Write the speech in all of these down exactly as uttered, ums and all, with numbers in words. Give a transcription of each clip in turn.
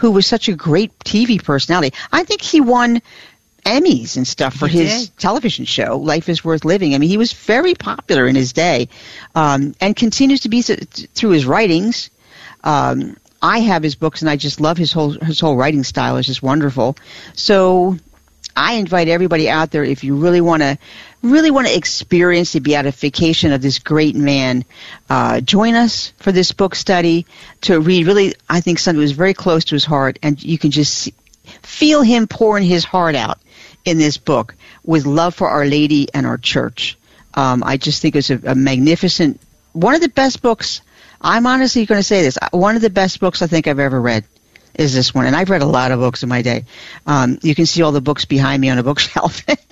who was such a great T V personality. I think he won Emmys and stuff for He his did. television show, Life is Worth Living. I mean, he was very popular in his day, um, and continues to be so, through his writings. Um, I have his books, and I just love his whole his whole writing style. It's just wonderful. So I invite everybody out there, if you really want to really want to experience the beatification of this great man, uh, join us for this book study to read really, I think, something that was very close to his heart, and you can just see, feel him pouring his heart out in this book with love for Our Lady and our church. Um, I just think it's a, a magnificent, one of the best books. I'm honestly going to say this, one of the best books I think I've ever read is this one. And I've read a lot of books in my day. Um, you can see all the books behind me on a bookshelf. um,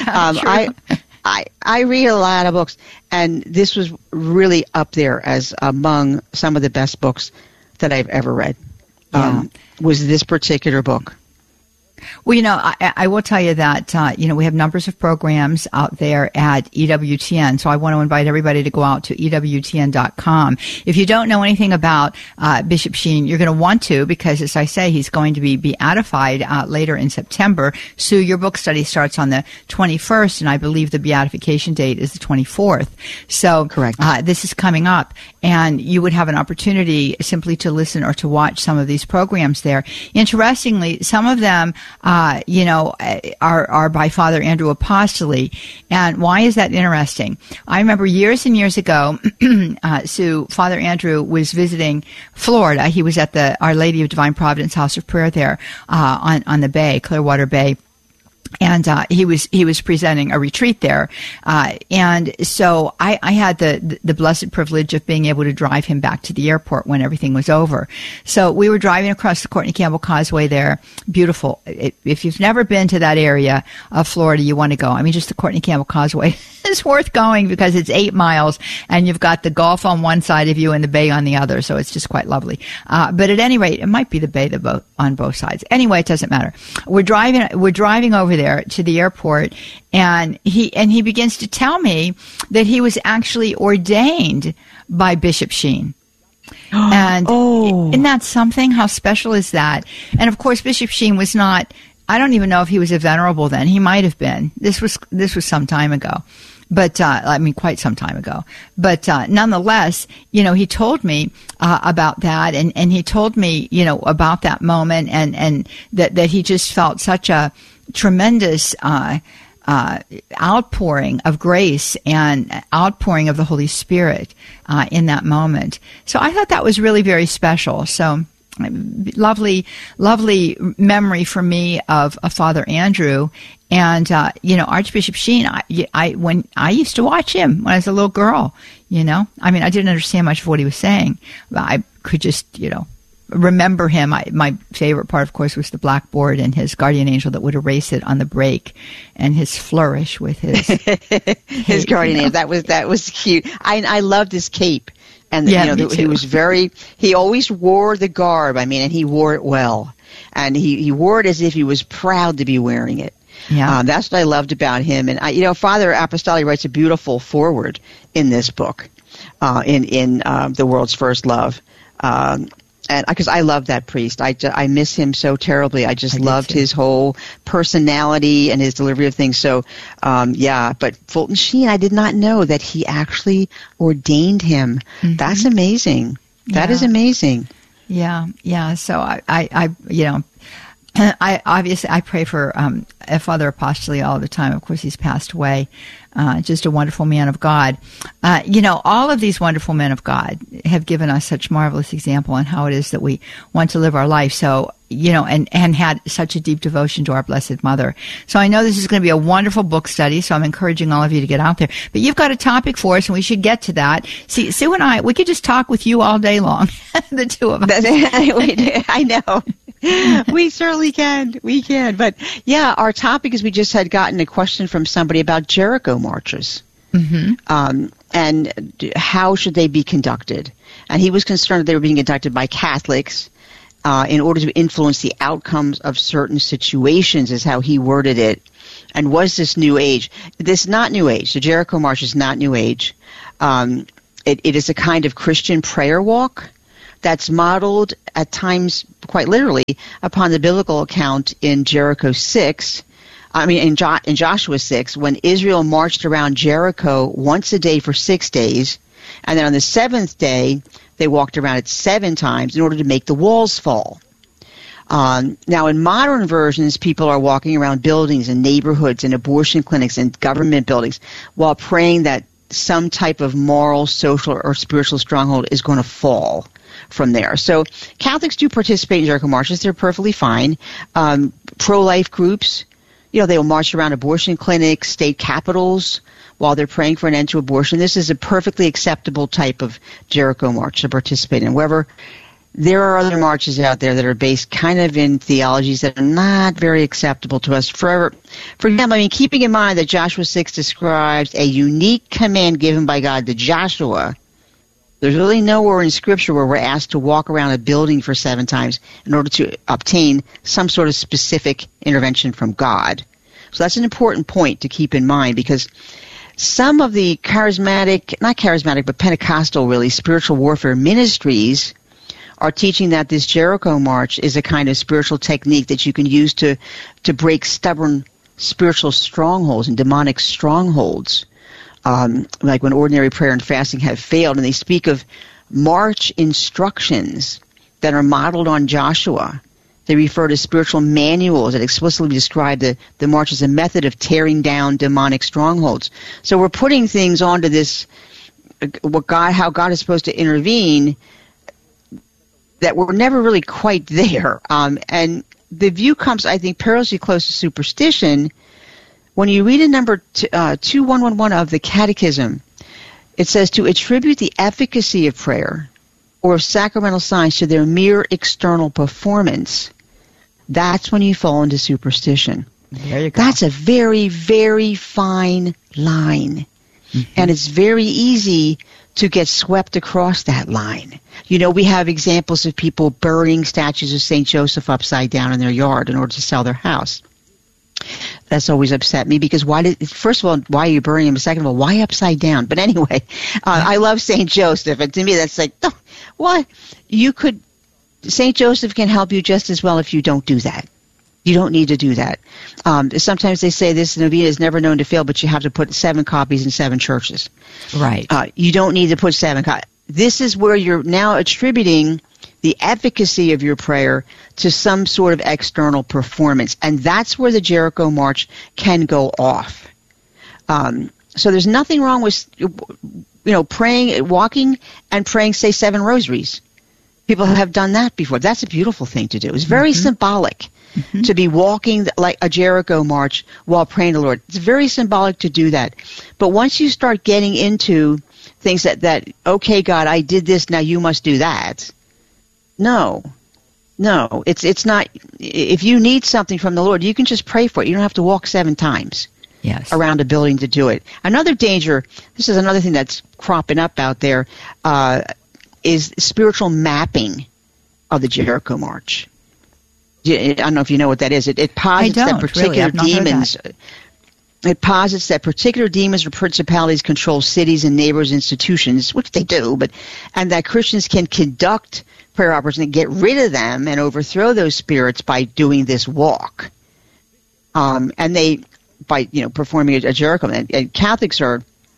I, I, I read a lot of books, and this was really up there as among some of the best books that I've ever read. Um, yeah. Was this particular book. Well, you know, I, I will tell you that, uh, you know, we have numbers of programs out there at E W T N. So I want to invite everybody to go out to E W T N dot com. If you don't know anything about uh, Bishop Sheen, you're going to want to, because, as I say, he's going to be beatified uh, later in September. Sue, your book study starts on the twenty-first, and I believe the beatification date is the twenty-fourth. So correct. Uh, this is coming up, and you would have an opportunity simply to listen or to watch some of these programs there. Interestingly, some of them Uh, you know, are, are by Father Andrew Apostoli. And why is that interesting? I remember years and years ago, uh, Sue, Father Andrew was visiting Florida. He was at the Our Lady of Divine Providence House of Prayer there, uh, on, on the bay, Clearwater Bay. And uh, he was he was presenting a retreat there, uh, and so I, I had the the blessed privilege of being able to drive him back to the airport when everything was over. So we were driving across the Courtney Campbell Causeway there, beautiful. It, if you've never been to that area of Florida, you want to go. I mean, just the Courtney Campbell Causeway is worth going because it's eight miles, and you've got the Gulf on one side of you and the bay on the other. So it's just quite lovely. Uh, but at any rate, it might be the bay the boat on both sides. Anyway, it doesn't matter. We're driving. We're driving over there to the airport, and he and he begins to tell me that he was actually ordained by Bishop Sheen. And oh. isn't that something? How special is that? And of course, Bishop Sheen was not, I don't even know if he was a venerable then. He might have been. This was this was some time ago. But, uh, I mean, quite some time ago. But, uh, nonetheless, you know, he told me, uh, about that, and, and he told me, you know, about that moment, and, and that, that he just felt such a tremendous, uh, uh, outpouring of grace and outpouring of the Holy Spirit, uh, in that moment. So I thought that was really very special. So, lovely, lovely memory for me of, of Father Andrew. And, uh, you know, Archbishop Sheen, I, I, when I used to watch him when I was a little girl, you know, I mean, I didn't understand much of what he was saying, but I could just, you know, remember him. I, my favorite part, of course, was the blackboard and his guardian angel that would erase it on the break, and his flourish with his, his guardian angel. That was, that was cute. I, I loved his cape. And, yeah, you know, me he too. was very, he always wore the garb. I mean, and he wore it well. And he, he wore it as if he was proud to be wearing it. Yeah. Um, that's what I loved about him. And, I, you know, Father Apostoli writes a beautiful foreword in this book, uh, in, in uh, The World's First Love. Um, and because I love that priest. I, ju- I miss him so terribly. I just I loved too. his whole personality and his delivery of things. So, um, yeah, but Fulton Sheen, I did not know that he actually ordained him. Mm-hmm. That's amazing. That yeah. is amazing. Yeah, yeah. So I, I, I you know, I obviously I pray for um, Father Apostoli all the time. Of course, he's passed away. Uh, just a wonderful man of God. Uh, you know, all of these wonderful men of God have given us such marvelous example on how it is that we want to live our life. So, you know, and, and had such a deep devotion to our Blessed Mother. So I know this is going to be a wonderful book study, so I'm encouraging all of you to get out there. But you've got a topic for us, and we should get to that. See, Sue and I, we could just talk with you all day long, the two of us. I know. We certainly can. We can. But, yeah, our topic is we just had gotten a question from somebody about Jericho marches. Mm-hmm. Um, and how should they be conducted? And he was concerned that they were being conducted by Catholics uh, in order to influence the outcomes of certain situations, is how he worded it. And was this New Age? This is not New Age. The Jericho March is not New Age. Um, it, it is a kind of Christian prayer walk that's modeled at times, quite literally, upon the biblical account in Jericho six. I mean, in, jo- in Joshua six, when Israel marched around Jericho once a day for six days, and then on the seventh day, they walked around it seven times in order to make the walls fall. Um, now, in modern versions, people are walking around buildings and neighborhoods and abortion clinics and government buildings while praying that some type of moral, social, or spiritual stronghold is going to fall from there. So Catholics do participate in Jericho marches. They're perfectly fine. Um, pro-life groups, you know, they will march around abortion clinics, state capitals, while they're praying for an end to abortion. This is a perfectly acceptable type of Jericho march to participate in. However, there are other marches out there that are based kind of in theologies that are not very acceptable to us. For, for example, I mean, keeping in mind that Joshua six describes a unique command given by God to Joshua, there's really nowhere in Scripture where we're asked to walk around a building for seven times in order to obtain some sort of specific intervention from God. So that's an important point to keep in mind, because some of the charismatic, not charismatic, but Pentecostal, really, spiritual warfare ministries are teaching that this Jericho march is a kind of spiritual technique that you can use to, to break stubborn spiritual strongholds and demonic strongholds, um, like when ordinary prayer and fasting have failed. And they speak of march instructions that are modeled on Joshua. They refer to spiritual manuals that explicitly describe the, the march as a method of tearing down demonic strongholds. So we're putting things onto this, what God, how God is supposed to intervene, that we're never really quite there. Um, and the view comes, I think, perilously close to superstition. When you read in number t- uh, two one one one of the Catechism, it says to attribute the efficacy of prayer or of sacramental signs to their mere external performance, that's when you fall into superstition. There you go. That's a very, very fine line. Mm-hmm. And it's very easy to get swept across that line. You know, we have examples of people burying statues of Saint Joseph upside down in their yard in order to sell their house. That's always upset me, because why did, first of all, why are you burying him? Second of all, why upside down? But anyway, uh, I love Saint Joseph, and to me that's like, oh, what? You could, Saint Joseph can help you just as well if you don't do that. You don't need to do that. Um, sometimes they say this novena is never known to fail, but you have to put seven copies in seven churches. Right. Uh, you don't need to put seven copies. This is where you're now attributing the efficacy of your prayer to some sort of external performance. And that's where the Jericho March can go off. Um, so there's nothing wrong with, you know, praying, walking and praying, say, seven rosaries. People have done that before. That's a beautiful thing to do. It's very mm-hmm. symbolic. Mm-hmm. To be walking like a Jericho march while praying to the Lord. It's very symbolic to do that. But once you start getting into things that, that, okay, God, I did this, now you must do that. No. No. It's it's not. If you need something from the Lord, you can just pray for it. You don't have to walk seven times yes. around a building to do it. Another danger, this is another thing that's cropping up out there, uh, is spiritual mapping of the Jericho March. I don't know if you know what that is. It, it posits that particular really. demons. That. It posits that particular demons or principalities control cities and neighbors, institutions, which they do, but and that Christians can conduct prayer operations and get rid of them and overthrow those spirits by doing this walk. Um, and they, by you know, performing a, a Jericho. And, and Catholics are.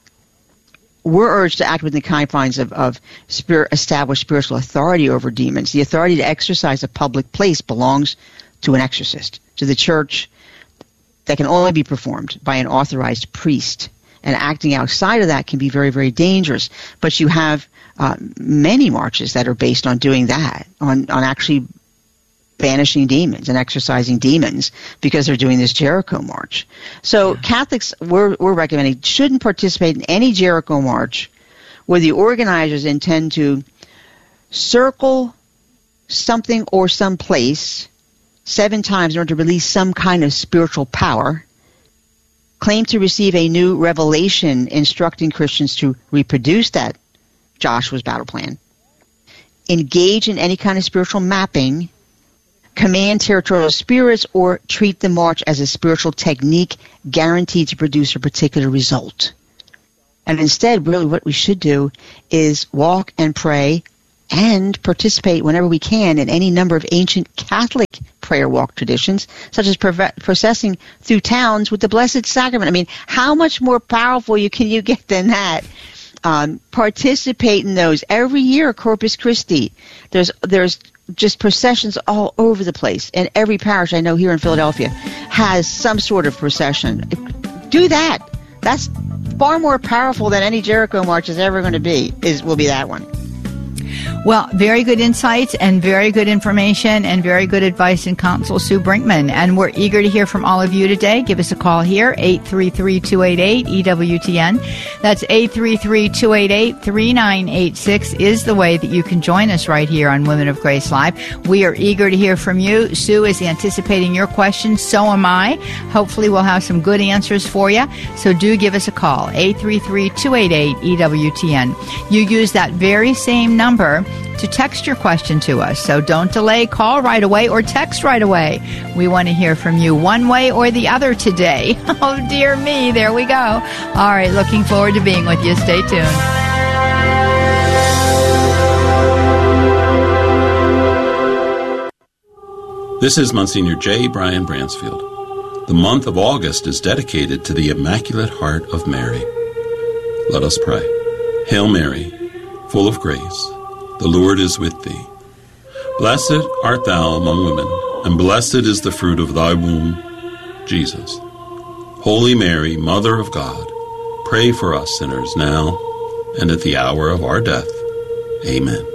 We're urged to act within the confines of, of spirit, established spiritual authority over demons. The authority to exercise a public place belongs to an exorcist, to the church, that can only be performed by an authorized priest. And acting outside of that can be very, very dangerous. But you have uh, many marches that are based on doing that, on, on actually banishing demons and exorcising demons because they're doing this Jericho March. So yeah. Catholics, we're, we're recommending, shouldn't participate in any Jericho March where the organizers intend to circle something or some place seven times in order to release some kind of spiritual power, claim to receive a new revelation instructing Christians to reproduce that Joshua's battle plan, engage in any kind of spiritual mapping, command territorial spirits, or treat the march as a spiritual technique guaranteed to produce a particular result. And instead, really what we should do is walk and pray and participate whenever we can in any number of ancient Catholic prayer walk traditions, such as processing through towns with the Blessed Sacrament. I mean, how much more powerful you can you get than that? Um, participate in those every year. Corpus Christi, there's there's just processions all over the place, and every parish I know here in Philadelphia has some sort of procession. Do that. That's far more powerful than any Jericho march is ever going to be. Is will be that one. Well, very good insights and very good information and very good advice and counsel, Sue Brinkman. And we're eager to hear from all of you today. Give us a call here, eight three three, two eight eight, E W T N. That's eight three three, two eight eight, three nine eight six is the way that you can join us right here on Women of Grace Live. We are eager to hear from you. Sue is anticipating your questions. So am I. Hopefully we'll have some good answers for you. So do give us a call, eight three three, two eight eight, E W T N. You use that very same number to text your question to us. So don't delay. Call right away or text right away. We want to hear from you one way or the other today. Oh, dear me. There we go. All right. Looking forward to being with you. Stay tuned. This is Monsignor J. Brian Bransfield. The month of August is dedicated to the Immaculate Heart of Mary. Let us pray. Hail Mary, full of grace, the Lord is with thee. Blessed art thou among women, and blessed is the fruit of thy womb, Jesus. Holy Mary, Mother of God, pray for us sinners now and at the hour of our death. Amen.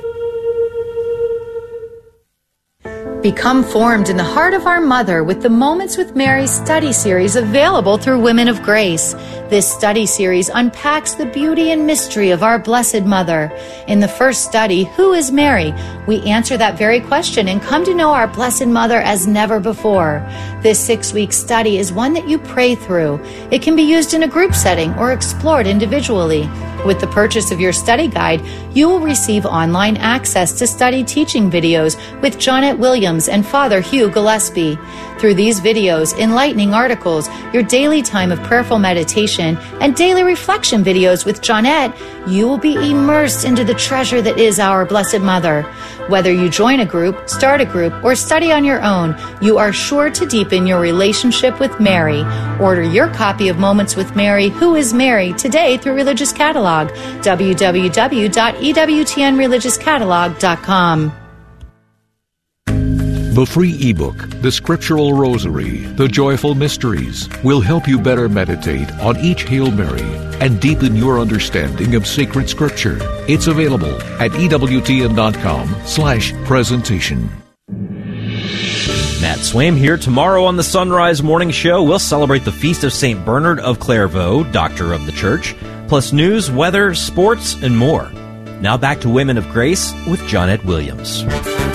Become formed in the heart of our Mother with the Moments with Mary study series available through Women of Grace. This study series unpacks the beauty and mystery of our Blessed Mother. In the first study, Who is Mary? We answer that very question and come to know our Blessed Mother as never before. This six-week study is one that you pray through. It can be used in a group setting or explored individually. With the purchase of your study guide, you will receive online access to study teaching videos with Jonette Williams and Father Hugh Gillespie. Through these videos, enlightening articles, your daily time of prayerful meditation, and daily reflection videos with Jonette, you will be immersed into the treasure that is our Blessed Mother. Whether you join a group, start a group, or study on your own, you are sure to deepen your relationship with Mary. Order your copy of Moments with Mary, Who is Mary, today through Religious Catalog, w w w dot e w t n religious catalog dot com. The free ebook, The Scriptural Rosary, The Joyful Mysteries, will help you better meditate on each Hail Mary and deepen your understanding of sacred Scripture. It's available at E W T N dot com slash presentation. Matt Swaim here. Tomorrow on the Sunrise Morning Show, we'll celebrate the feast of Saint Bernard of Clairvaux, Doctor of the Church, plus news, weather, sports, and more. Now back to Women of Grace with Jonette Williams.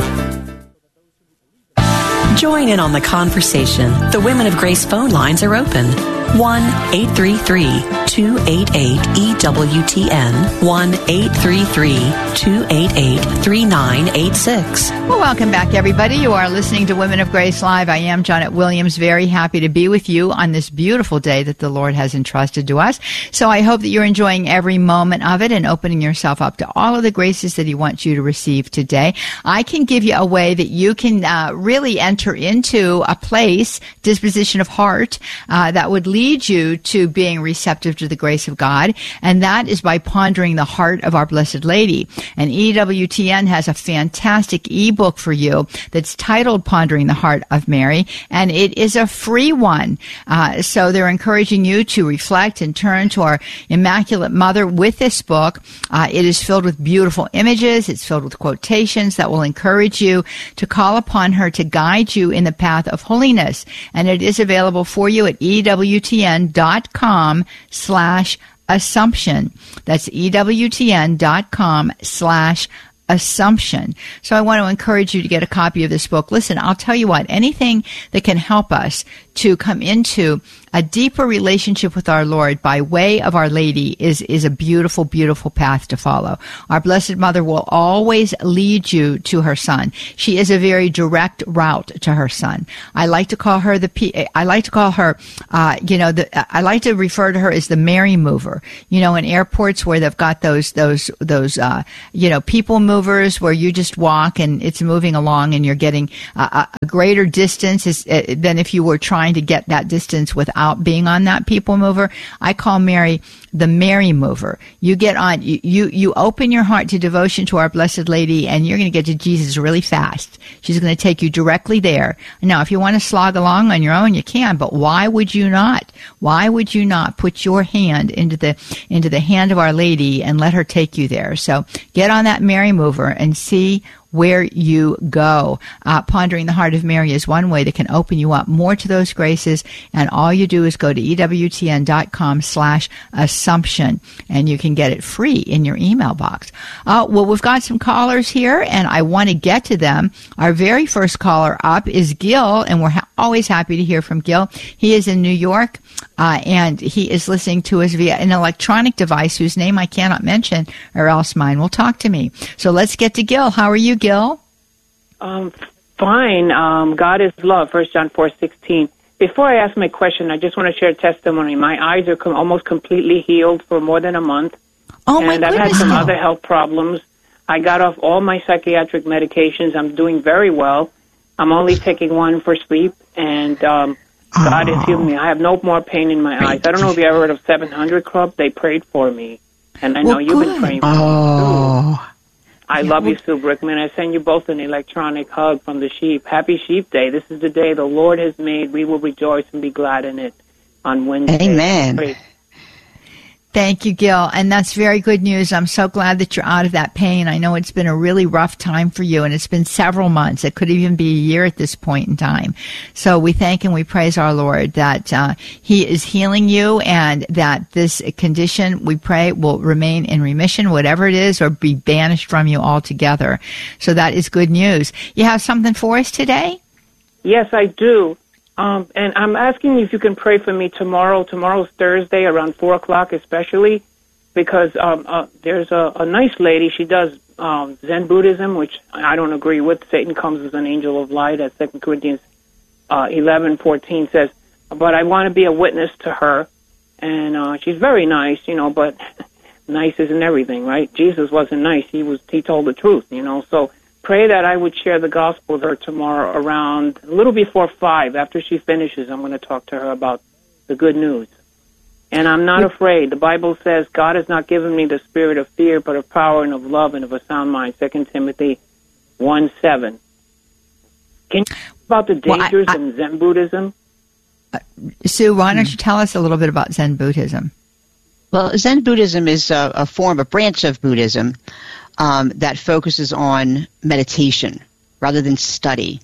Join in on the conversation. The Women of Grace phone lines are open. one eight three three, two eight eight, E W T N. one eight three three, two eight eight, three nine eight six. Well, welcome back, everybody. You are listening to Women of Grace Live. I am Jonette Williams, very happy to be with you on this beautiful day that the Lord has entrusted to us. So I hope that you're enjoying every moment of it and opening yourself up to all of the graces that He wants you to receive today. I can give you a way that you can uh, really enter into a place, disposition of heart, uh, that would lead you to being receptive to the grace of God, and that is by pondering the heart of our Blessed Lady. And E W T N has a fantastic ebook for you that's titled Pondering the Heart of Mary, and it is a free one. Uh, so they're encouraging you to reflect and turn to our Immaculate Mother with this book. Uh, it is filled with beautiful images. It's filled with quotations that will encourage you to call upon her to guide you in the path of holiness. And it is available for you at E W T N dot com slash assumption. That's E W T N dot com slash assumption. So I want to encourage you to get a copy of this book. Listen, I'll tell you what, anything that can help us to come into a deeper relationship with our Lord by way of Our Lady is, is a beautiful, beautiful path to follow. Our Blessed Mother will always lead you to her Son. She is a very direct route to her Son. I like to call her the, I like to call her, uh, you know, the, I like to refer to her as the Mary mover. You know, in airports where they've got those, those, those, uh, you know, people movers where you just walk and it's moving along and you're getting uh, a greater distance is, uh, than if you were trying to get that distance without being on that people mover. I call Mary the Mary mover. You get on, you, you, you open your heart to devotion to our Blessed Lady and you're going to get to Jesus really fast. She's going to take you directly there. Now, if you want to slog along on your own, you can, but why would you not? Why would you not put your hand into the, into the hand of Our Lady and let her take you there? So get on that Mary mover and see where you go. Uh, Pondering the Heart of Mary is one way that can open you up more to those graces, and all you do is go to ewtn.com slash assumption, and you can get it free in your email box. Uh, well, we've got some callers here, and I want to get to them. Our very first caller up is Gil, and we're ha- always happy to hear from Gil. He is in New York, uh, and he is listening to us via an electronic device whose name I cannot mention, or else mine will talk to me. So let's get to Gil. How are you, Gil? Um, fine. Um, God is love, First John four sixteen. Before I ask my question, I just want to share a testimony. My eyes are com- almost completely healed for more than a month. Oh, my and I've goodness. had some other health problems. I got off all my psychiatric medications. I'm doing very well. I'm only taking one for sleep, and um, oh. God has healed me. I have no more pain in my eyes. I don't know if you ever heard of seven hundred Club. They prayed for me, and I know well, you've good. been praying for oh. me, too. I Yeah, love well, you, Sue Brickman. I send you both an electronic hug from the sheep. Happy Sheep Day. This is the day the Lord has made. We will rejoice and be glad in it on Wednesday. Amen. Praise. Thank you, Gil. And that's very good news. I'm so glad that you're out of that pain. I know it's been a really rough time for you, and it's been several months. It could even be a year at this point in time. So we thank and we praise our Lord that uh, He is healing you, and that this condition, we pray, will remain in remission, whatever it is, or be banished from you altogether. So that is good news. You have something for us today? Yes, I do. Um, and I'm asking if you can pray for me tomorrow. Tomorrow's Thursday around four o'clock especially, because um, uh, there's a, a nice lady. She does um, Zen Buddhism, which I don't agree with. Satan comes as an angel of light, as Second Corinthians uh, eleven fourteen says. But I want to be a witness to her. And uh, she's very nice, you know, but nice isn't everything, right? Jesus wasn't nice. He was. He told the truth, you know, so pray that I would share the gospel with her tomorrow around a little before five. After she finishes, I'm going to talk to her about the good news. And I'm not afraid. The Bible says God has not given me the spirit of fear, but of power and of love and of a sound mind. Second Timothy one seven. Can you talk about the dangers well, I, I, in Zen Buddhism? Uh, Sue, why don't you tell us a little bit about Zen Buddhism? Well, Zen Buddhism is a, a form, a branch of Buddhism um, that focuses on meditation rather than study.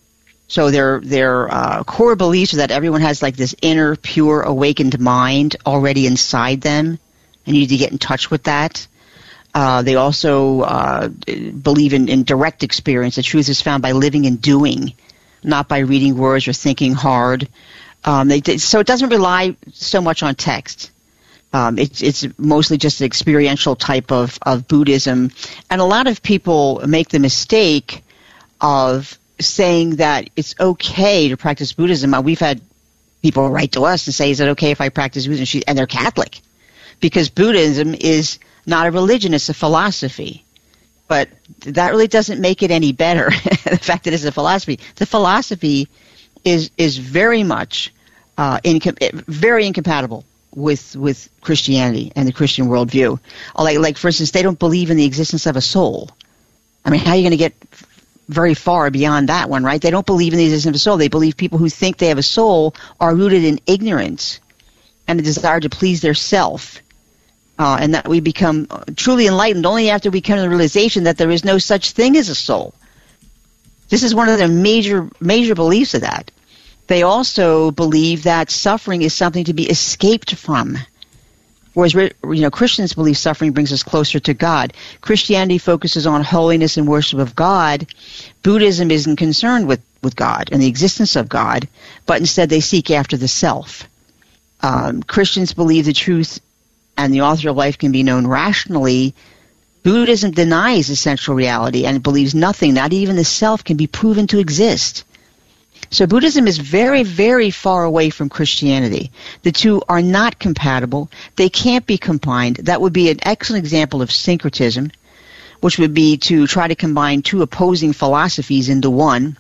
So their their uh, core beliefs are that everyone has like this inner, pure, awakened mind already inside them, and you need to get in touch with that. Uh, they also uh, believe in, in direct experience. The truth is found by living and doing, not by reading words or thinking hard. Um, they, so it doesn't rely so much on text. Um, it's it's mostly just an experiential type of, of Buddhism. And a lot of people make the mistake of saying that it's okay to practice Buddhism. We've had people write to us and say, is it okay if I practice Buddhism? And they're Catholic. Because Buddhism is not a religion, it's a philosophy. But that really doesn't make it any better, the fact that it's a philosophy. The philosophy is is very much uh, incom- very incompatible with with Christianity and the Christian worldview. Like, like, for instance, they don't believe in the existence of a soul. I mean, how are you going to get very far beyond that one, right? They don't believe in the existence of a soul. They believe people who think they have a soul are rooted in ignorance and a desire to please their self, uh, and that we become truly enlightened only after we come to the realization that there is no such thing as a soul. This is one of their major major beliefs of that. They also believe that suffering is something to be escaped from. Whereas, you know, Christians believe suffering brings us closer to God. Christianity focuses on holiness and worship of God. Buddhism isn't concerned with, with God and the existence of God, but instead they seek after the self. Um, Christians believe the truth and the author of life can be known rationally. Buddhism denies essential reality and believes nothing, not even the self, can be proven to exist. So Buddhism is very, very far away from Christianity. The two are not compatible. They can't be combined. That would be an excellent example of syncretism, which would be to try to combine two opposing philosophies into one.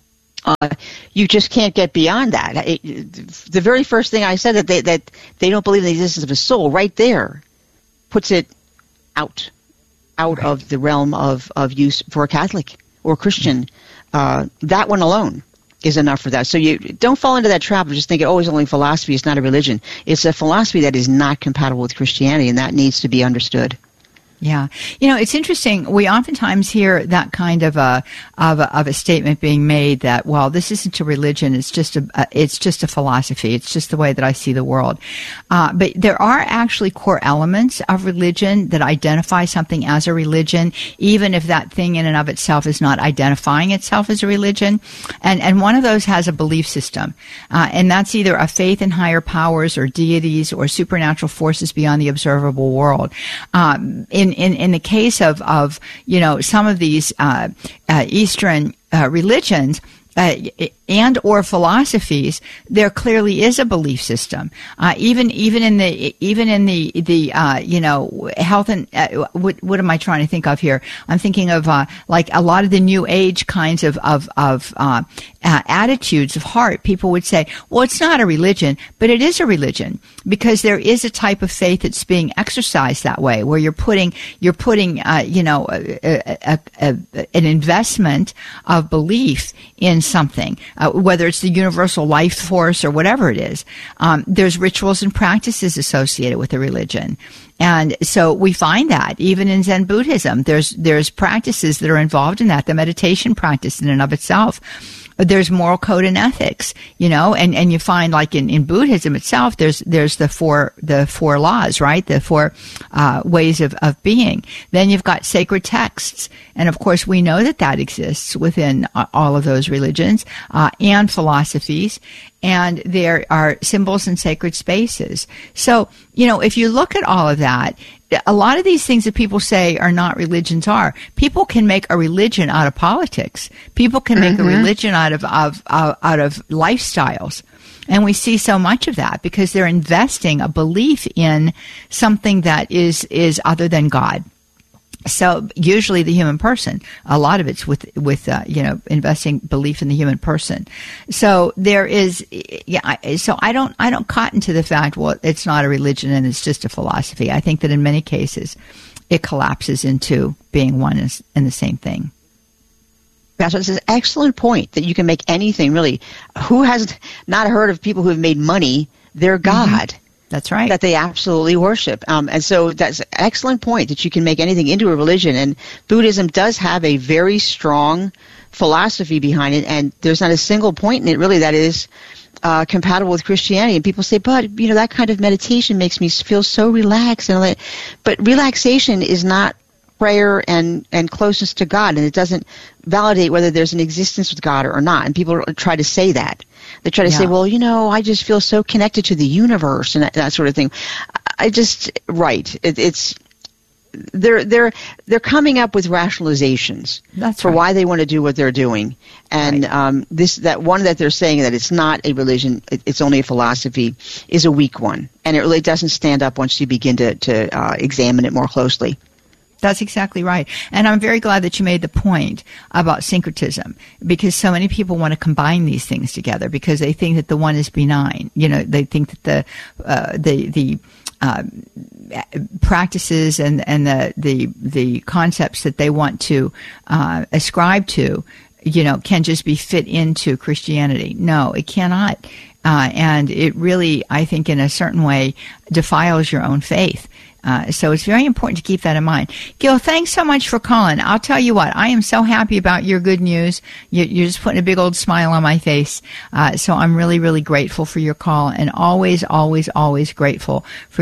Uh, you just can't get beyond that. It, the very first thing I said, that they, that they don't believe in the existence of a soul, right there puts it out, out right. of the realm of, of use for a Catholic or a Christian. Uh, that one alone is enough for that. So you don't fall into that trap of just thinking, oh, it's only philosophy, it's not a religion. It's a philosophy that is not compatible with Christianity, and that needs to be understood. Yeah. You know, it's interesting. We oftentimes hear that kind of a, of a, of a statement being made that, well, this isn't a religion. It's just a, uh, it's just a philosophy. It's just the way that I see the world. Uh, but there are actually core elements of religion that identify something as a religion, even if that thing in and of itself is not identifying itself as a religion. And, and one of those has a belief system. Uh, and that's either a faith in higher powers or deities or supernatural forces beyond the observable world. Um, in In, in, in the case of, of, you know, some of these uh, uh, Eastern uh, religions, uh, and or philosophies, there clearly is a belief system. Uh, even even in the even in the the uh, you know health and uh, what what am I trying to think of here? I'm thinking of uh, like a lot of the New Age kinds of of of uh, uh, attitudes of heart. People would say, well, it's not a religion, but it is a religion because there is a type of faith that's being exercised that way, where you're putting you're putting uh, you know a, a, a, a, an investment of belief in something. Uh, whether it's the universal life force or whatever it is, um, there's rituals and practices associated with the religion. And so we find that even in Zen Buddhism, there's there's practices that are involved in that, the meditation practice in and of itself. There's moral code and ethics, you know, and, and you find like in, in Buddhism itself, there's there's the four the four laws, right? The four uh, ways of, of being. Then you've got sacred texts. And of course, we know that that exists within uh, all of those religions uh, and philosophies. And there are symbols and sacred spaces. So, you know, if you look at all of that, a lot of these things that people say are not religions are. People can make a religion out of politics. People can make mm-hmm. a religion out of, of, of out of lifestyles. And we see so much of that because they're investing a belief in something that is, is other than God. So usually the human person, a lot of it's with, with, uh, you know, investing belief in the human person. So there is, yeah, so I don't, I don't cotton to the fact, well, it's not a religion and it's just a philosophy. I think that in many cases it collapses into being one and the same thing. That's an excellent point that you can make anything really. Who has not heard of people who have made money their God? Mm-hmm. That's right. That they absolutely worship. Um, and so that's an excellent point that you can make anything into a religion. And Buddhism does have a very strong philosophy behind it, and there's not a single point in it really that is uh, compatible with Christianity. And people say, but, you know, that kind of meditation makes me feel so relaxed. And all that. But relaxation is not prayer and, and closeness to God, and it doesn't validate whether there's an existence with God or not. And people try to say that. They try to yeah. say, well, you know, I just feel so connected to the universe and that, that sort of thing. I just, right. It, it's, they're, they're, they're coming up with rationalizations That's for right. why they want to do what they're doing. And, right. um, this, that one that they're saying that it's not a religion, it, it's only a philosophy is a weak one. And it really doesn't stand up once you begin to, to, uh, examine it more closely. That's exactly right. And I'm very glad that you made the point about syncretism, because so many people want to combine these things together because they think that the one is benign. You know, they think that the, uh, the, the, uh, practices and, and the, the, the concepts that they want to, uh, ascribe to, you know, can just be fit into Christianity. No, it cannot. Uh, and it really, I think in a certain way, defiles your own faith. Uh, so it's very important to keep that in mind. Gil, thanks so much for calling. I'll tell you what, I am so happy about your good news. You, you're just putting a big old smile on my face. Uh, so I'm really, really grateful for your call, and always, always, always grateful for your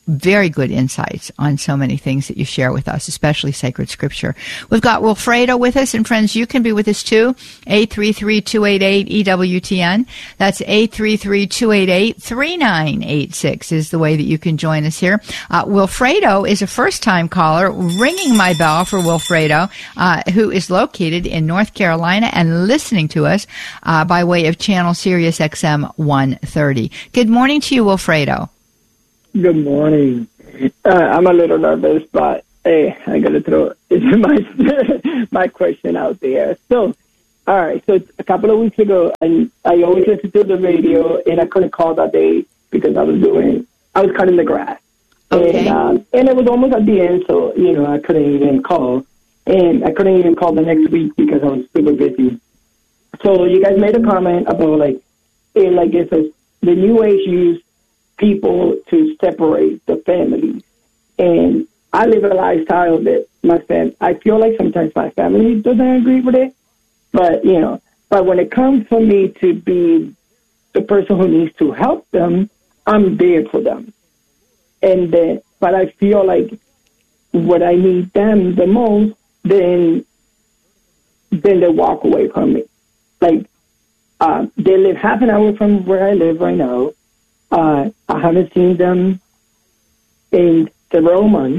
very good insights on so many things that you share with us, especially sacred scripture. We've got Wilfredo with us, and friends, you can be with us too. eight three three, two eight eight, E W T N. That's eight three three, two eight eight, three nine eight six is the way that you can join us here. Uh, Wilfredo is a first-time caller, ringing my bell for Wilfredo, uh, who is located in North Carolina and listening to us uh, by way of channel Sirius X M one thirty. Good morning to you, Wilfredo. Good morning. Uh, I'm a little nervous, but hey, I gotta throw my my question out there. So, all right. So a couple of weeks ago, I I always listen to the radio, and I couldn't call that day because I was doing I was cutting the grass, okay. and um, and it was almost at the end, so you know I couldn't even call, and I couldn't even call the next week because I was super busy. So you guys made a comment about like, it, like it says the New Age use people to separate the families. And I live a lifestyle that my fam I feel like sometimes my family doesn't agree with it. But, you know, but when it comes for me to be the person who needs to help them, I'm there for them. And then, but I feel like when I need them the most, then, then they walk away from me. Like, uh, they live half an hour from where I live right now. Uh, I haven't seen them in several months.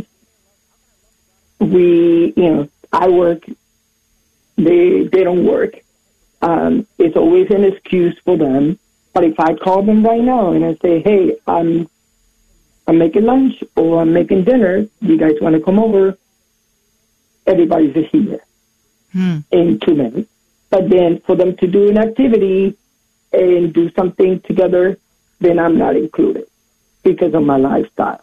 We, you know, I work. They they don't work. Um, it's always an excuse for them. But if I call them right now and I say, "Hey, I'm I'm making lunch or I'm making dinner. You guys want to come over?" Everybody's here hmm. in two minutes. But then for them to do an activity and do something together, then I'm not included because of my lifestyle.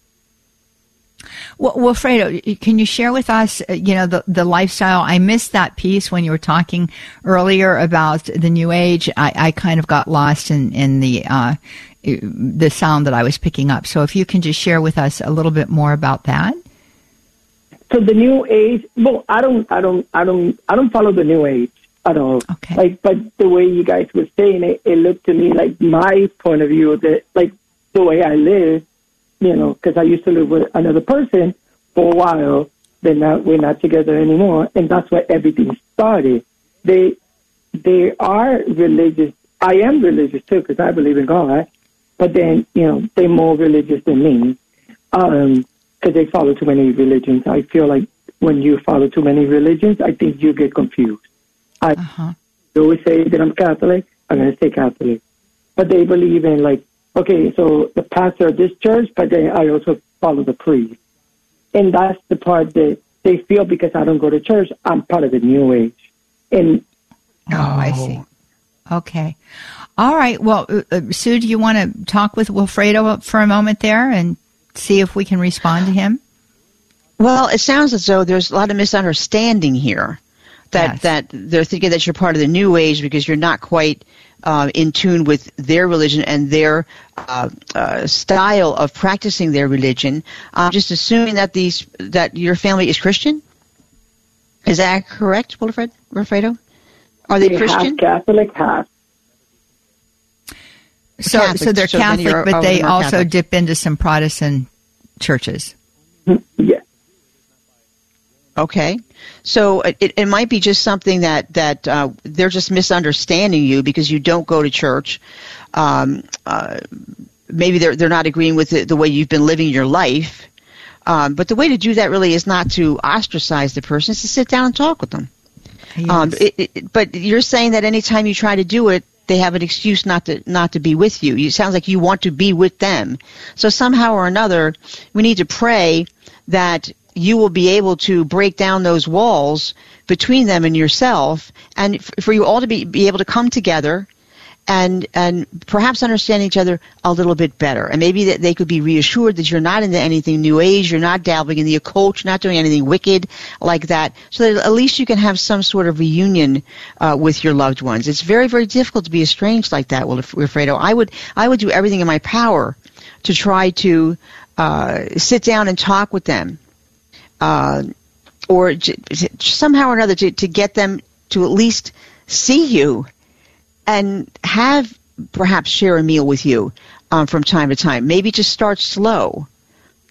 Well, Wilfredo, can you share with us, uh, you know, the, the lifestyle? I missed that piece when you were talking earlier about the New Age. I, I kind of got lost in, in the, uh, the sound that I was picking up. So if you can just share with us a little bit more about that. So the New Age, well, I don't, I don't, I don't, I don't follow the New Age at all. Okay. Like, but the way you guys were saying it, it looked to me like my point of view that, like, the way I live, you know, because I used to live with another person for a while. Then now we're not together anymore, and that's where everything started. They, they are religious. I am religious too because I believe in God, but then you know they're more religious than me because um, they follow too many religions. I feel like when you follow too many religions, I think you get confused. I uh-huh. always say that I'm Catholic. I'm going to say Catholic. But they believe in, like, okay, so the pastor of this church, but then I also follow the priest. And that's the part that they feel because I don't go to church, I'm part of the New Age. And Oh, I see. Okay. All right. Well, uh, Sue, do you want to talk with Wilfredo for a moment there and see if we can respond to him? Well, it sounds as though there's a lot of misunderstanding here. That yes. that they're thinking that you're part of the New Age because you're not quite uh, in tune with their religion and their uh, uh, style of practicing their religion. I'm just assuming that these that your family is Christian. Is that correct, Wilfred, Wilfredo? Are they, they Christian? Half Catholic, half. So, Catholic, so they're so Catholic, but they also Catholic. dip into some Protestant churches. Yes. Okay, so it, it might be just something that that uh, they're just misunderstanding you because you don't go to church. Um, uh, maybe they're they're not agreeing with the, the way you've been living your life. Um, but the way to do that really is not to ostracize the person; it's to sit down and talk with them. Yes. Um, it, it, but you're saying that anytime you try to do it, they have an excuse not to not to be with you. It sounds like you want to be with them. So somehow or another, we need to pray that you will be able to break down those walls between them and yourself, and f- for you all to be, be able to come together and and perhaps understand each other a little bit better. And maybe that they could be reassured that you're not into anything New Age, you're not dabbling in the occult, you're not doing anything wicked like that, so that at least you can have some sort of reunion uh, with your loved ones. It's very, very difficult to be estranged like that, Wilfredo. I would, I would do everything in my power to try to uh, sit down and talk with them. Uh, or j- somehow or another to, to get them to at least see you and have perhaps share a meal with you um, from time to time. Maybe just start slow.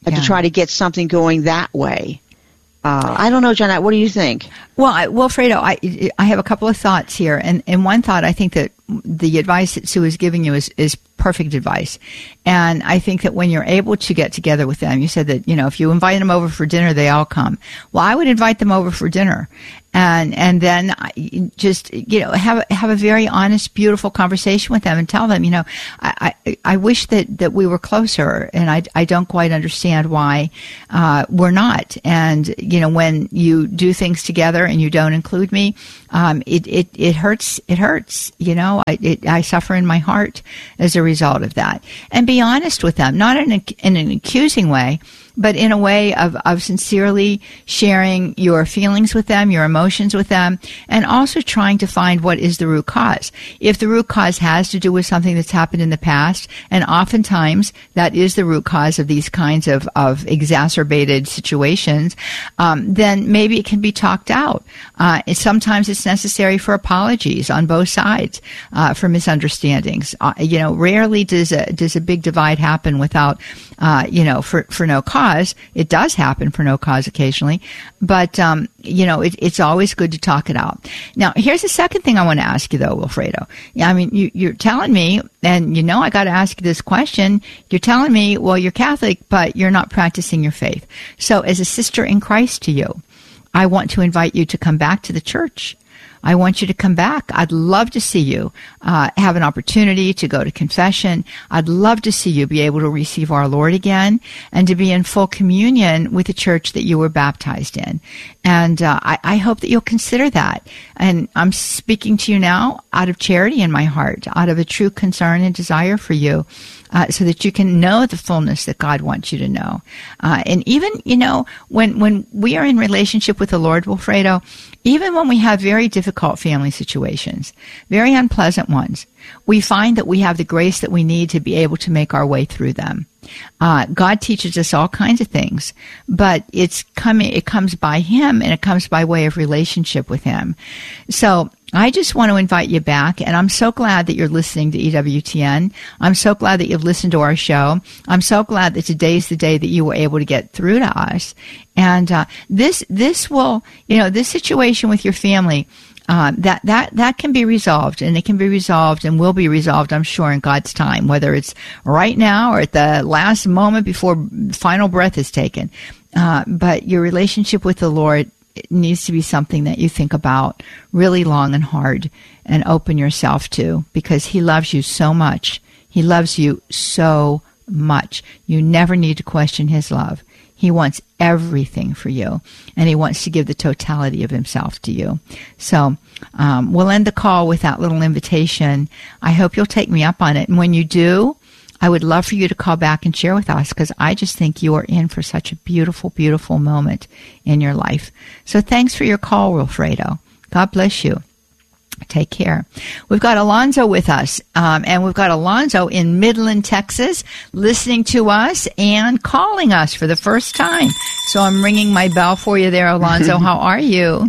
and Yeah. to try to get something going that way. Uh, I don't know, Jeanette, what do you think? Well, I, well, Fredo, I I have a couple of thoughts here, and, and one thought, I think that the advice that Sue is giving you is, is perfect advice, and I think that when you're able to get together with them, you said that, you know, if you invite them over for dinner, they all come. Well, I would invite them over for dinner, and and then just, you know, have have a very honest, beautiful conversation with them, and tell them, you know, I I, I wish that, that we were closer, and I I don't quite understand why uh, we're not, and you know, when you do things together and you don't include me, um, it, it, it hurts, it hurts, you know, I, it, I suffer in my heart as a result of that. And be honest with them, not in, a, in an accusing way, but in a way of, of sincerely sharing your feelings with them, your emotions with them, and also trying to find what is the root cause. If the root cause has to do with something that's happened in the past, and oftentimes that is the root cause of these kinds of, of exacerbated situations, um, then maybe it can be talked out. Uh, sometimes it's necessary for apologies on both sides uh, for misunderstandings. Uh, you know, rarely does a, does a big divide happen without, uh, you know, for, for no cause. It does happen for no cause occasionally, but, um, you know, it, it's always good to talk it out. Now, here's the second thing I want to ask you, though, Wilfredo. Yeah, I mean, you, you're telling me, and you know I got to ask you this question, you're telling me, well, you're Catholic, but you're not practicing your faith. So as a sister in Christ to you, I want to invite you to come back to the church. I want you to come back. I'd love to see you uh, have an opportunity to go to confession. I'd love to see you be able to receive our Lord again and to be in full communion with the church that you were baptized in. And uh, I, I hope that you'll consider that. And I'm speaking to you now out of charity in my heart, out of a true concern and desire for you. Uh, so that you can know the fullness that God wants you to know. Uh, and even, you know, when, when we are in relationship with the Lord, Wilfredo, even when we have very difficult family situations, very unpleasant ones, we find that we have the grace that we need to be able to make our way through them. Uh, God teaches us all kinds of things, but it's coming, it comes by Him, and it comes by way of relationship with Him. So I just want to invite you back, and I'm so glad that you're listening to E W T N. I'm so glad that you've listened to our show. I'm so glad that today's the day that you were able to get through to us. And uh, this, this will, you know, this situation with your family, Uh, that, that, that can be resolved, and it can be resolved and will be resolved, I'm sure, in God's time, whether it's right now or at the last moment before final breath is taken. Uh, but your relationship with the Lord, it needs to be something that you think about really long and hard and open yourself to, because He loves you so much. He loves you so much. You never need to question His love. He wants everything for you, and He wants to give the totality of Himself to you. So um, we'll end the call with that little invitation. I hope you'll take me up on it. And when you do, I would love for you to call back and share with us, because I just think you are in for such a beautiful, beautiful moment in your life. So thanks for your call, Wilfredo. God bless you. Take care. We've got Alonzo with us, um, and we've got Alonzo in Midland, Texas, listening to us and calling us for the first time. So I'm ringing my bell for you there, Alonzo. How are you?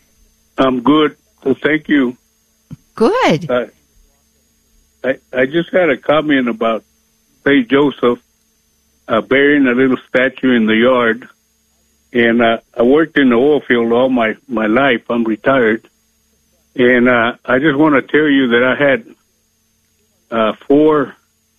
I'm good. Well, thank you. Good. Uh, I I just had a comment about Saint Joseph uh, burying a little statue in the yard, and uh, I worked in the oil field all my, my life. I'm retired. And uh, I just want to tell you that I had uh, four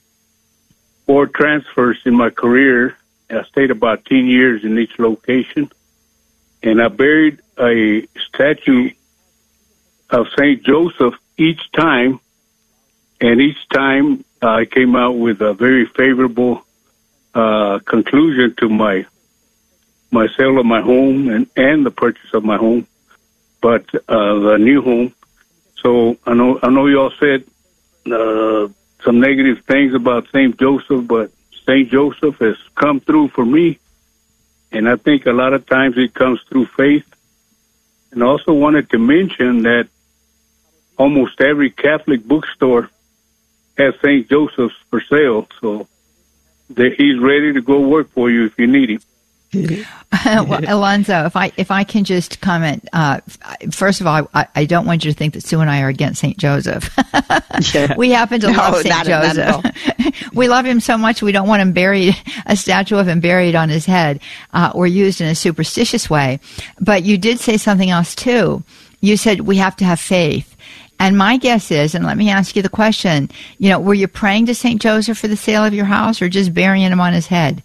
four transfers in my career. I stayed about ten years in each location. And I buried a statue of Saint Joseph each time. And each time uh, I came out with a very favorable uh, conclusion to my my sale of my home and, and the purchase of my home. But uh, the new home. So I know I know y'all said uh, some negative things about Saint Joseph, but Saint Joseph has come through for me, and I think a lot of times it comes through faith. And I also wanted to mention that almost every Catholic bookstore has Saint Joseph's for sale, so that he's ready to go work for you if you need him. Well, Alonzo, if I if I can just comment, uh, first of all, I, I don't want you to think that Sue and I are against Saint Joseph. Yeah. We happen to No, love Saint not- not at Joseph. We love him so much we don't want him buried, a statue of him buried on his head, uh, or used in a superstitious way. But you did say something else too. You said we have to have faith. And my guess is, and let me ask you the question, you know, were you praying to Saint Joseph for the sale of your house or just burying him on his head?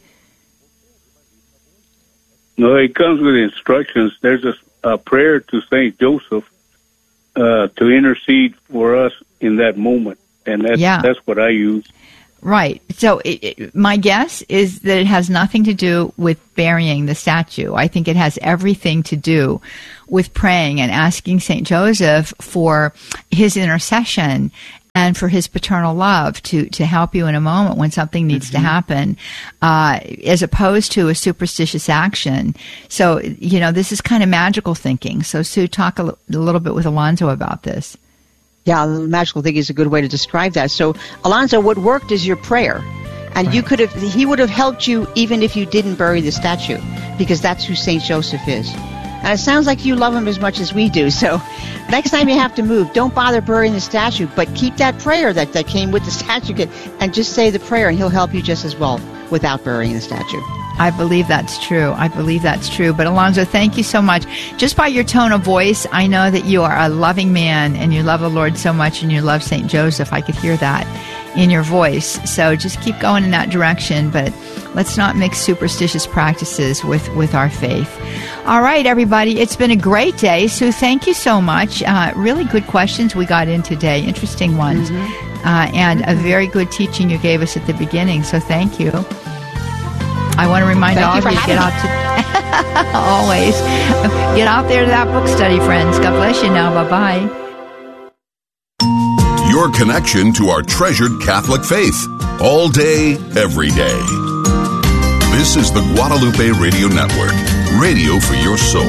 No, it comes with instructions. There's a, a prayer to Saint Joseph uh, to intercede for us in that moment, and that's Yeah. that's what I use. Right. So it, it, my guess is that it has nothing to do with burying the statue. I think it has everything to do with praying and asking Saint Joseph for his intercession and for his paternal love to, to help you in a moment when something needs mm-hmm. to happen, uh, as opposed to a superstitious action. So, you know, this is kind of magical thinking. So, Sue, talk a, l- a little bit with Alonzo about this. Yeah, magical thinking is a good way to describe that. So, Alonzo, what worked is your prayer. And right. you could have, he would have helped you even if you didn't bury the statue, because that's who Saint Joseph is. And it sounds like you love him as much as we do. So next time you have to move, don't bother burying the statue, but keep that prayer that, that came with the statue and just say the prayer, and he'll help you just as well without burying the statue. I believe that's true. I believe that's true. But Alonzo, thank you so much. Just by your tone of voice, I know that you are a loving man and you love the Lord so much and you love Saint Joseph. I could hear that in your voice. So just keep going in that direction, but let's not mix superstitious practices with, with our faith. All right, everybody. It's been a great day. Sue, thank you so much. Uh, really good questions we got in today. Interesting ones. Mm-hmm. Uh, and a very good teaching you gave us at the beginning. So thank you. I want to remind Thank all you of you to get out to always get out there to that book study, friends. God bless you now. Bye-bye. Your connection to our treasured Catholic faith, all day, every day. This is the Guadalupe Radio Network, radio for your soul.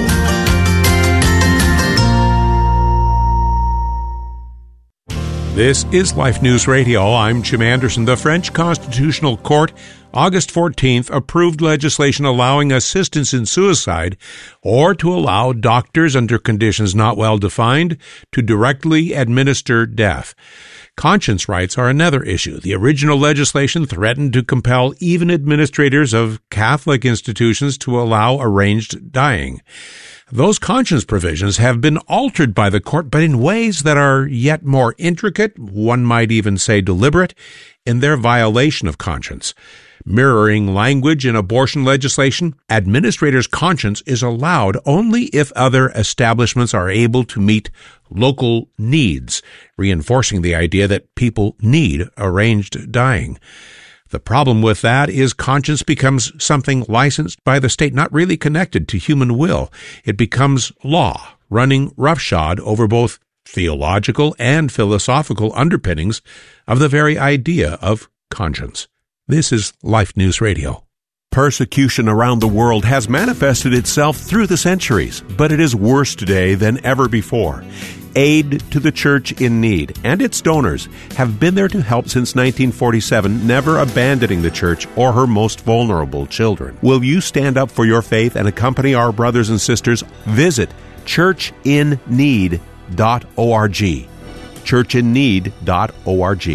This is Life News Radio. I'm Jim Anderson. The French Constitutional Court, August fourteenth, approved legislation allowing assistance in suicide or to allow doctors under conditions not well defined to directly administer death. Conscience rights are another issue. The original legislation threatened to compel even administrators of Catholic institutions to allow arranged dying. Those conscience provisions have been altered by the court, but in ways that are yet more intricate, one might even say deliberate, in their violation of conscience. Mirroring language in abortion legislation, administrators' conscience is allowed only if other establishments are able to meet local needs, reinforcing the idea that people need arranged dying. The problem with that is conscience becomes something licensed by the state, not really connected to human will. It becomes law, running roughshod over both theological and philosophical underpinnings of the very idea of conscience. This is Life News Radio. Persecution around the world has manifested itself through the centuries, but it is worse today than ever before. Aid to the Church in Need and its donors have been there to help since nineteen forty-seven, never abandoning the Church or her most vulnerable children. Will you stand up for your faith and accompany our brothers and sisters? Visit church in need dot org. church in need dot org.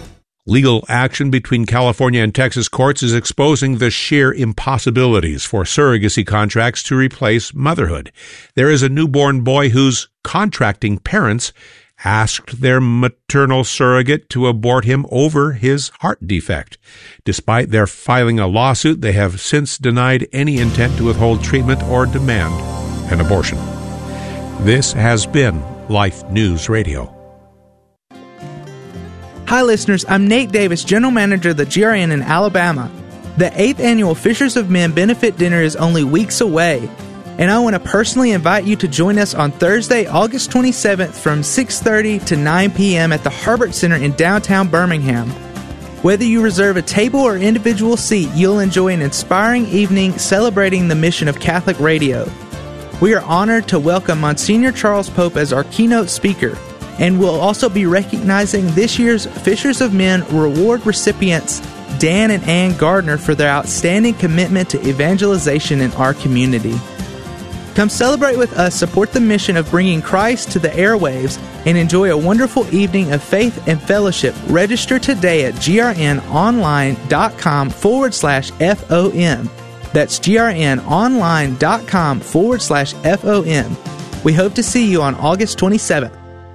Legal action between California and Texas courts is exposing the sheer impossibilities for surrogacy contracts to replace motherhood. There is a newborn boy whose contracting parents asked their maternal surrogate to abort him over his heart defect. Despite their filing a lawsuit, they have since denied any intent to withhold treatment or demand an abortion. This has been Life News Radio. Hi listeners, I'm Nate Davis, General Manager of the G R N in Alabama. The eighth Annual Fishers of Men Benefit Dinner is only weeks away, and I want to personally invite you to join us on Thursday, August twenty-seventh from six thirty to nine p.m. at the Herbert Center in downtown Birmingham. Whether you reserve a table or individual seat, you'll enjoy an inspiring evening celebrating the mission of Catholic Radio. We are honored to welcome Monsignor Charles Pope as our keynote speaker, and we'll also be recognizing this year's Fishers of Men Reward recipients Dan and Ann Gardner for their outstanding commitment to evangelization in our community. Come celebrate with us, support the mission of bringing Christ to the airwaves, and enjoy a wonderful evening of faith and fellowship. Register today at grnonline.com forward slash FOM. That's grnonline.com forward slash FOM. We hope to see you on August twenty-seventh.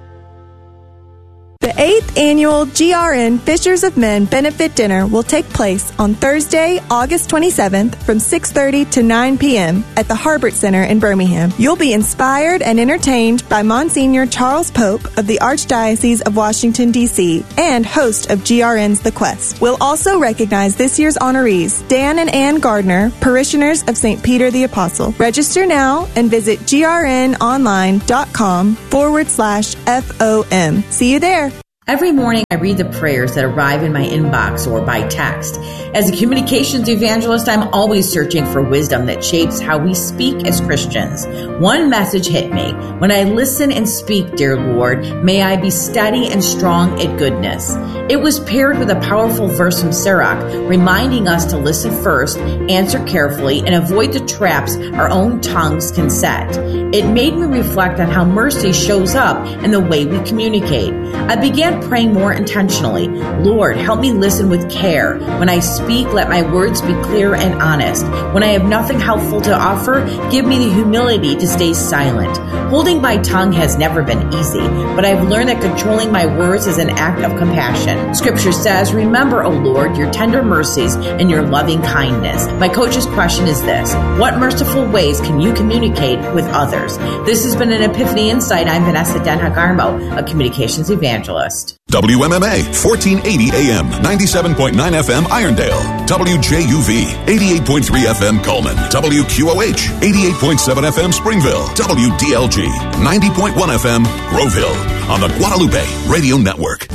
The eighth Annual G R N Fishers of Men Benefit Dinner will take place on Thursday, August twenty-seventh from six thirty to nine p.m. at the Harbert Center in Birmingham. You'll be inspired and entertained by Monsignor Charles Pope of the Archdiocese of Washington, D C and host of G R N's The Quest. We'll also recognize this year's honorees, Dan and Ann Gardner, parishioners of Saint Peter the Apostle. Register now and visit grnonline.com forward slash FOM. See you there. Every morning I read the prayers that arrive in my inbox or by text. As a communications evangelist, I'm always searching for wisdom that shapes how we speak as Christians. One message hit me. When I listen and speak, dear Lord, may I be steady and strong at goodness. It was paired with a powerful verse from Sirach, reminding us to listen first, answer carefully, and avoid the traps our own tongues can set. It made me reflect on how mercy shows up in the way we communicate. I began praying more intentionally. Lord, help me listen with care. When I speak, let my words be clear and honest. When I have nothing helpful to offer, give me the humility to stay silent. Holding my tongue has never been easy, but I've learned that controlling my words is an act of compassion. Scripture says, remember, O Lord, your tender mercies and your loving kindness. My coach's question is this: what merciful ways can you communicate with others? This has been an Epiphany Insight. I'm Vanessa Denha-Garmo, a communications evangelist. W M M A, fourteen eighty A M, ninety-seven point nine F M Irondale. W J U V, eighty-eight point three F M Coleman. W Q O H, eighty-eight point seven F M Springville. W D L G, ninety point one F M Groveville. On the Guadalupe Radio Network.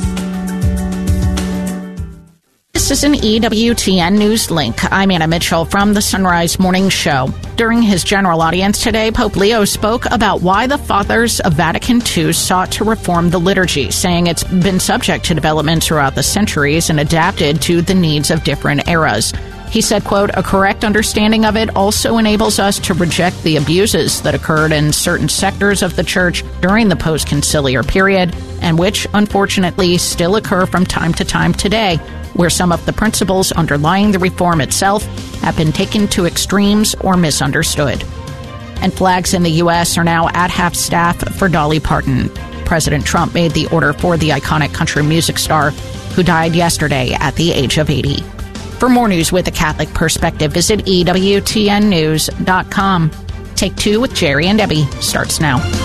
This is an E W T N News Link. I'm Anna Mitchell from the Sunrise Morning Show. During his general audience today, Pope Leo spoke about why the Fathers of Vatican Two sought to reform the liturgy, saying it's been subject to development throughout the centuries and adapted to the needs of different eras. He said, quote, a correct understanding of it also enables us to reject the abuses that occurred in certain sectors of the Church during the post-conciliar period, and which, unfortunately, still occur from time to time today, where some of the principles underlying the reform itself have been taken to extremes or misunderstood. And flags in the U S are now at half-staff for Dolly Parton. President Trump made the order for the iconic country music star, who died yesterday at the age of eighty. For more news with a Catholic perspective, visit E W T N news dot com. Take Two with Jerry and Debbie starts now.